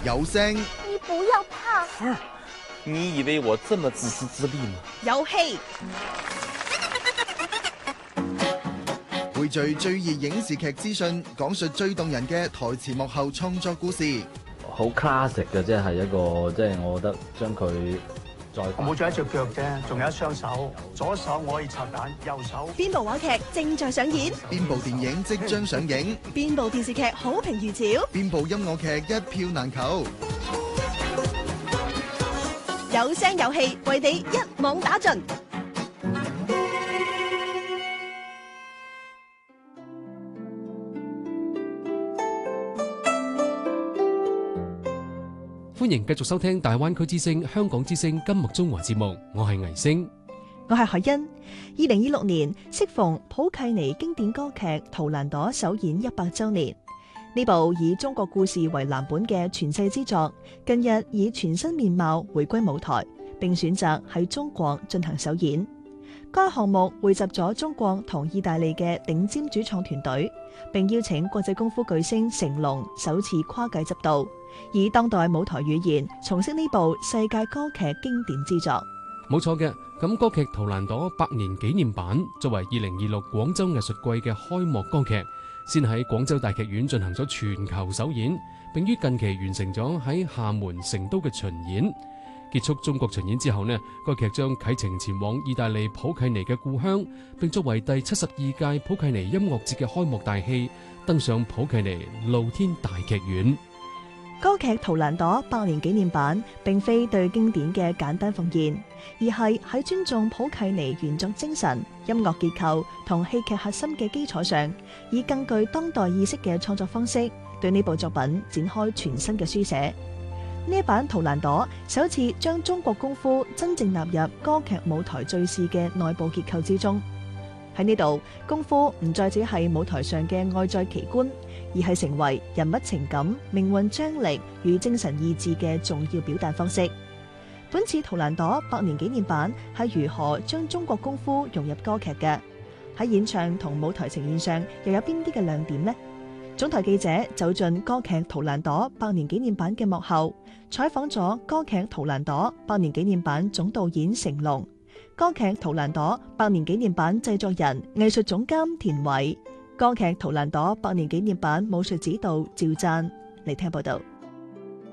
有聲， 你不要怕。 你以為我這麼自私自利嗎？ 有戲， 匯聚最熱影視劇資訊，講述最動人嘅台前幕後創作故事。 好 classic 嘅，即係一個，即係我覺得將佢再我冇咗一隻腳啫，仲有一雙手，左手我可以拆彈，右手。 邊部話劇正在上演？ 邊部電影即將上映？ 邊部電視劇好評如潮？ 邊部音樂劇一票難求？ 有聲有戲，為你一網打盡。 歡迎繼續收聽大灣區之聲、香港之聲金麥中華節目，我係倪星， 我係海欣。2026年適逢普契尼經典歌劇《圖蘭朵》首演100週年，呢部以中國故事為藍本嘅傳世之作，近日以全新面貌回歸舞台，並選擇喺中國進行首演。該項目匯集咗中國同意大利嘅頂尖主創團隊，並邀請國際功夫巨星成龍首次跨界執導，以當代舞台語言重飾呢部世界歌劇經典之作。 冇錯嘅。咁歌劇《圖蘭朵》100年紀念版作為2026廣州藝術季嘅開幕歌劇，先喺廣州大劇院進行咗全球首演，並於近期完成咗喺廈門、成都嘅巡演。結束中國巡演之後呢，該劇將啟程前往意大利普契尼嘅故鄉，並作為第72屆普契尼音樂節嘅開幕大戲，登上普契尼露天大劇院。 歌劇《圖蘭朵》100年紀念版並非對經典嘅簡單奉獻，而係喺尊重普契尼原作精神、音樂結構同戲劇核心嘅基礎上，以更具當代意識嘅創作方式，對呢部作品展開全新嘅書寫。呢一版《圖蘭朵》首次將中國功夫真正納入歌劇舞台敘事嘅內部結構之中。喺呢度，功夫唔再只係舞台上嘅外在奇觀，而係成為人物情感、命運張力與精神意志嘅重要表達方式。本次《圖蘭朵》100年紀念版係如何將中國功夫融入歌劇嘅？喺演唱同舞台呈現上又有邊啲嘅亮點呢？總台記者走進歌劇《圖蘭朵》100年紀念版嘅幕後，採訪咗歌劇《圖蘭朵》100年紀念版總導演成龍、歌劇《圖蘭朵》100年紀念版製作人、藝術總監田偉、歌劇《圖蘭朵》100年紀念版武術指導趙贊嚟聽報道。